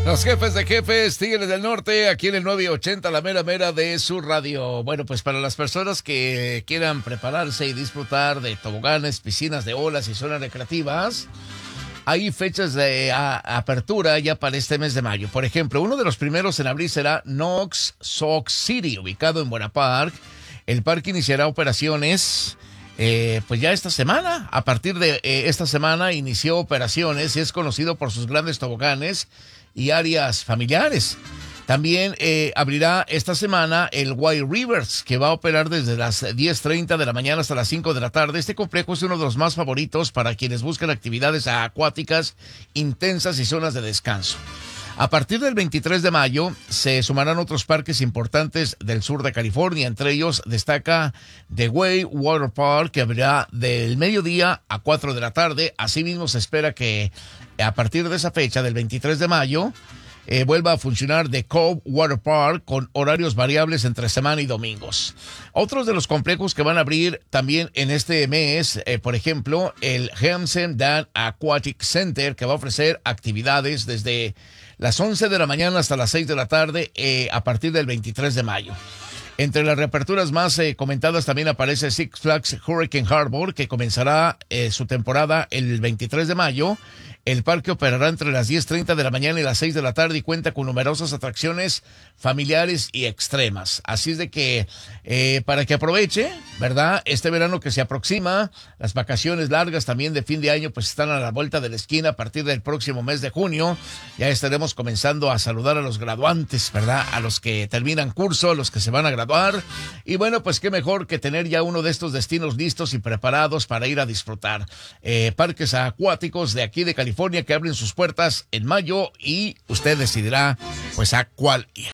Los jefes de jefes, Tigres del Norte, aquí en el 980, la mera mera de su radio. Bueno, pues para las personas que quieran prepararse y disfrutar de toboganes, piscinas de olas y zonas recreativas, hay fechas de apertura ya para este mes de mayo. Por ejemplo, uno de los primeros en abrir será Knox Sock City, ubicado en Buena Park. El parque iniciará operaciones pues ya esta semana. A partir de esta semana inició operaciones y es conocido por sus grandes toboganes y áreas familiares. También abrirá esta semana el White Rivers, que va a operar desde las 10:30 de la mañana hasta las 5 de la tarde. Este complejo es uno de los más favoritos para quienes buscan actividades acuáticas intensas y zonas de descanso. A partir del 23 de mayo se sumarán otros parques importantes del sur de California. Entre ellos destaca The Way Water Park, que abrirá del mediodía a 4 de la tarde. Asimismo, se espera que a partir de esa fecha, del 23 de mayo, vuelva a funcionar The Cove Water Park con horarios variables entre semana y domingos. Otros de los complejos que van a abrir también en este mes, por ejemplo, el Hansen Dam Aquatic Center, que va a ofrecer actividades desde las 11 de la mañana hasta las 6 de la tarde a partir del 23 de mayo. Entre las reaperturas más comentadas también aparece Six Flags Hurricane Harbor, que comenzará su temporada el 23 de mayo. El parque operará entre las 10:30 de la mañana y las 6 de la tarde y cuenta con numerosas atracciones familiares y extremas. Así es de que para que aproveche, ¿verdad? Este verano que se aproxima, las vacaciones largas también de fin de año pues están a la vuelta de la esquina. A partir del próximo mes de junio ya estaremos comenzando a saludar a los graduantes, ¿verdad? A los que terminan curso, a los que se van a graduar. Y bueno, pues qué mejor que tener ya uno de estos destinos listos y preparados para ir a disfrutar. Parques acuáticos de aquí de California que abren sus puertas en mayo y usted decidirá pues a cuál ir.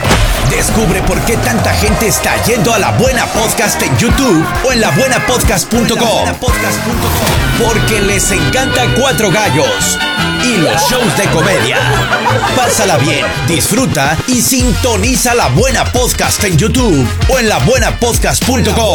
Descubre por qué tanta gente está yendo a La Buena Podcast en YouTube o en labuenapodcast.com. Porque les encanta Cuatro Gallos y los shows de comedia. Pásala bien, disfruta y sintoniza La Buena Podcast en YouTube o en labuenapodcast.com.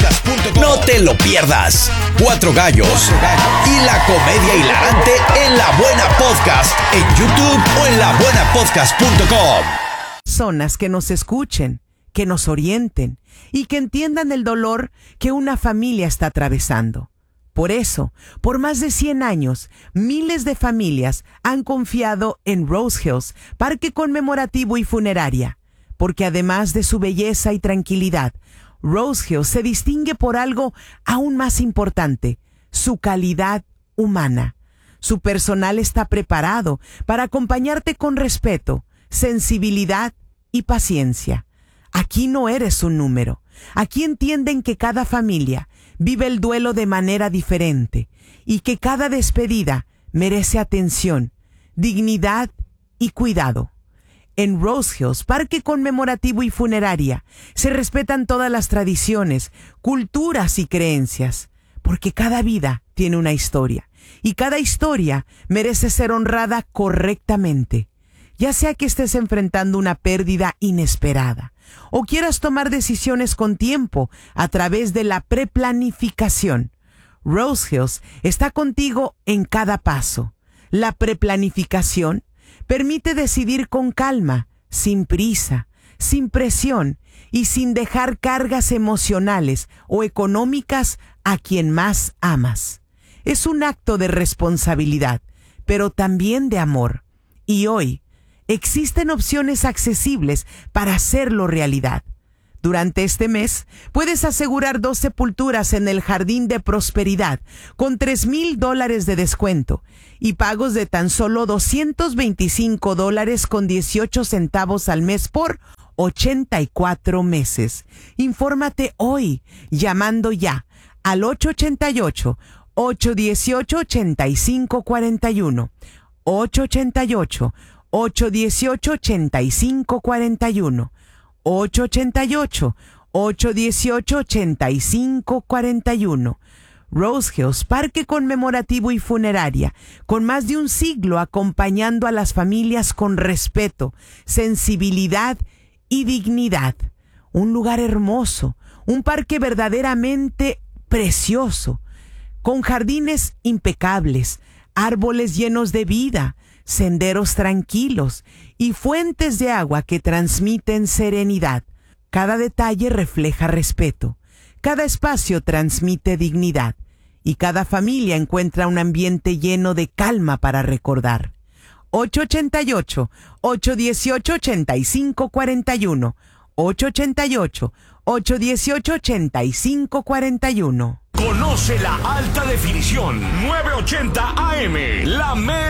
No te lo pierdas. Cuatro Gallos y la comedia hilarante en La Buena Podcast en YouTube o en labuenapodcast.com. Personas que nos escuchen, que nos orienten y que entiendan el dolor que una familia está atravesando. Por eso, por más de 100 años, miles de familias han confiado en Rose Hills, parque conmemorativo y funeraria, porque además de su belleza y tranquilidad, Rose Hills se distingue por algo aún más importante, su calidad humana. Su personal está preparado para acompañarte con respeto, sensibilidad y paciencia. Aquí no eres un número. Aquí entienden que cada familia vive el duelo de manera diferente y que cada despedida merece atención, dignidad y cuidado. En Rose Hills, parque conmemorativo y funeraria, se respetan todas las tradiciones, culturas y creencias, porque cada vida tiene una historia y cada historia merece ser honrada correctamente. Ya sea que estés enfrentando una pérdida inesperada o quieras tomar decisiones con tiempo a través de la preplanificación, Rose Hills está contigo en cada paso. La preplanificación permite decidir con calma, sin prisa, sin presión y sin dejar cargas emocionales o económicas a quien más amas. Es un acto de responsabilidad, pero también de amor. Y hoy, existen opciones accesibles para hacerlo realidad. Durante este mes, puedes asegurar 2 sepulturas en el Jardín de Prosperidad con $3,000 de descuento y pagos de tan solo $225 con 18 centavos al mes por 84 meses. Infórmate hoy, llamando ya al 888-818-8541. 888-818-8541. 888-818-8541. Rose Hills, parque conmemorativo y funeraria, con más de un siglo acompañando a las familias con respeto, sensibilidad y dignidad. Un lugar hermoso, un parque verdaderamente precioso, con jardines impecables, árboles llenos de vida, senderos tranquilos y fuentes de agua que transmiten serenidad. Cada detalle refleja respeto, cada espacio transmite dignidad y cada familia encuentra un ambiente lleno de calma para recordar. 888-818-8541. 888-818-8541. Conoce la alta definición 980 AM, la mera